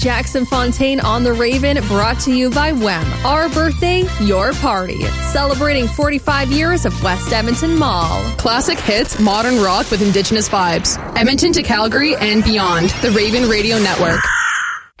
Jackson Fontaine on the Raven, brought to you by WEM. Our birthday, your party. Celebrating 45 years of West Edmonton Mall. Classic hits, modern rock with Indigenous vibes. Edmonton to Calgary and beyond. The Raven Radio Network.